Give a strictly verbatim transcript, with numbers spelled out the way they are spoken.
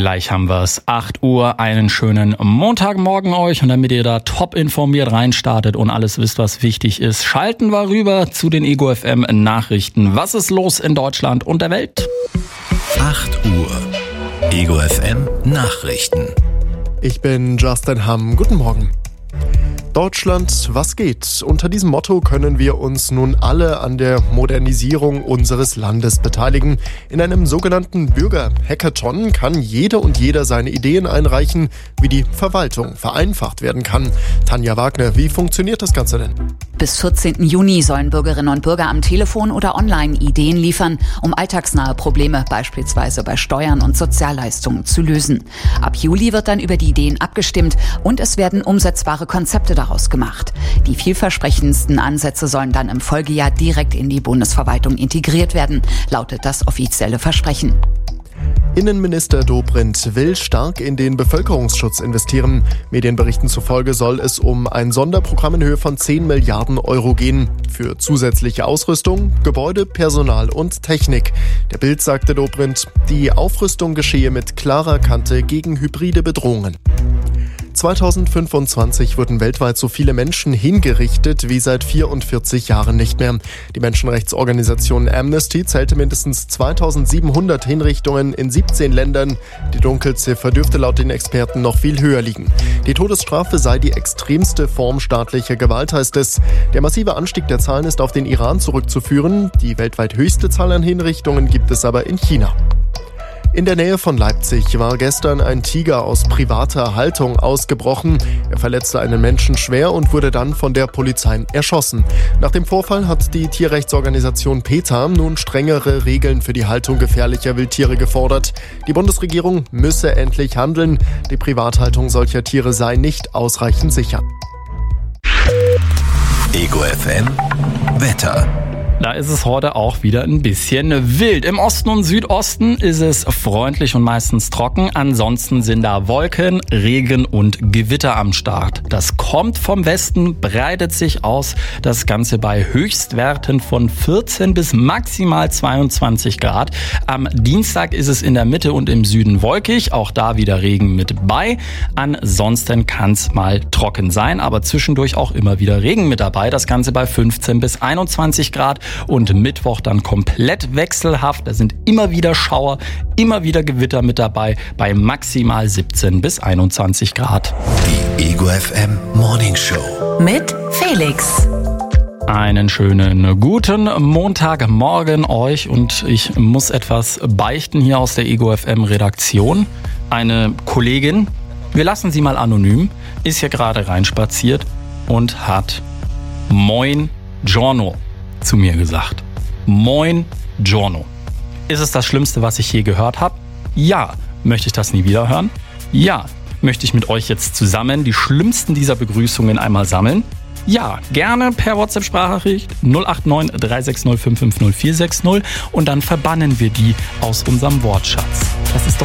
Gleich haben wir es. acht Uhr, einen schönen Montagmorgen euch. Und damit ihr da top informiert reinstartet und alles wisst, was wichtig ist, schalten wir rüber zu den Ego F M Nachrichten. Was ist los in Deutschland und der Welt? acht Uhr. Ego F M Nachrichten. Ich bin Justin Hamm. Guten Morgen. Deutschland, was geht? Unter diesem Motto können wir uns nun alle an der Modernisierung unseres Landes beteiligen. In einem sogenannten Bürger-Hackathon kann jede und jeder seine Ideen einreichen, wie die Verwaltung vereinfacht werden kann. Tanja Wagner, wie funktioniert das Ganze denn? Bis vierzehnten Juni sollen Bürgerinnen und Bürger am Telefon oder online Ideen liefern, um alltagsnahe Probleme, beispielsweise bei Steuern und Sozialleistungen, zu lösen. Ab Juli wird dann über die Ideen abgestimmt und es werden umsetzbare Konzepte daraus gemacht. Die vielversprechendsten Ansätze sollen dann im Folgejahr direkt in die Bundesverwaltung integriert werden, lautet das offizielle Versprechen. Innenminister Dobrindt will stark in den Bevölkerungsschutz investieren. Medienberichten zufolge soll es um ein Sonderprogramm in Höhe von zehn Milliarden Euro gehen. Für zusätzliche Ausrüstung, Gebäude, Personal und Technik. Der Bild sagte Dobrindt, die Aufrüstung geschehe mit klarer Kante gegen hybride Bedrohungen. zweitausendfünfundzwanzig wurden weltweit so viele Menschen hingerichtet wie seit vierundvierzig Jahren nicht mehr. Die Menschenrechtsorganisation Amnesty zählte mindestens zweitausendsiebenhundert Hinrichtungen in siebzehn Ländern. Die Dunkelziffer dürfte laut den Experten noch viel höher liegen. Die Todesstrafe sei die extremste Form staatlicher Gewalt, heißt es. Der massive Anstieg der Zahlen ist auf den Iran zurückzuführen. Die weltweit höchste Zahl an Hinrichtungen gibt es aber in China. In der Nähe von Leipzig war gestern ein Tiger aus privater Haltung ausgebrochen. Er verletzte einen Menschen schwer und wurde dann von der Polizei erschossen. Nach dem Vorfall hat die Tierrechtsorganisation PETA nun strengere Regeln für die Haltung gefährlicher Wildtiere gefordert. Die Bundesregierung müsse endlich handeln. Die Privathaltung solcher Tiere sei nicht ausreichend sicher. Ego F M Wetter. Da ist es heute auch wieder ein bisschen wild. Im Osten und Südosten ist es freundlich und meistens trocken. Ansonsten sind da Wolken, Regen und Gewitter am Start. Das kommt vom Westen, breitet sich aus. Das Ganze bei Höchstwerten von vierzehn bis maximal zweiundzwanzig Grad. Am Dienstag ist es in der Mitte und im Süden wolkig. Auch da wieder Regen mit bei. Ansonsten kann es mal trocken sein, aber zwischendurch auch immer wieder Regen mit dabei. Das Ganze bei fünfzehn bis einundzwanzig Grad. Und Mittwoch dann komplett wechselhaft. Da sind immer wieder Schauer, immer wieder Gewitter mit dabei bei maximal siebzehn bis einundzwanzig Grad. Die Ego F M Morning Show mit Felix. Einen schönen guten Montagmorgen euch und ich muss etwas beichten hier aus der Ego F M Redaktion. Eine Kollegin, wir lassen sie mal anonym, ist hier gerade reinspaziert und hat Moin Giorno zu mir gesagt. Moin Giorno. Ist es das Schlimmste, was ich je gehört habe? Ja. Möchte ich das nie wieder hören? Ja. Möchte ich mit euch jetzt zusammen die schlimmsten dieser Begrüßungen einmal sammeln? Ja, gerne per WhatsApp-Sprachnachricht null acht neun drei sechs null fünf fünf null vier sechs null und dann verbannen wir die aus unserem Wortschatz. Das ist doch